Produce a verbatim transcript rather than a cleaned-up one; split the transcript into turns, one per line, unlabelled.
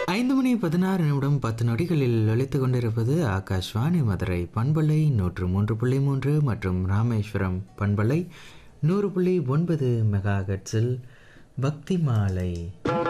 ஐந்து மணி பதினாறு நிமிடம் பத்து நொடிகளில் ஒலித்து கொண்டிருப்பது ஆகாஷ்வாணி மதுரை பண்பலை நூற்று மூன்று புள்ளி மூன்று மற்றும் ராமேஸ்வரம் பண்பலை நூறு புள்ளி ஒன்பது மெகா ஹெர்ட்ஸில் பக்தி மாலை.